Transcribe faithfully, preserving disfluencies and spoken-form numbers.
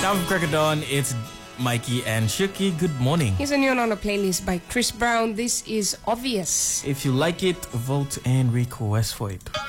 Time for Crack of Dawn. It's Mikey and Shuki. Good morning. Here's a new one on a playlist by Chris Brown. This is Obvious. If you like it, vote and request for it.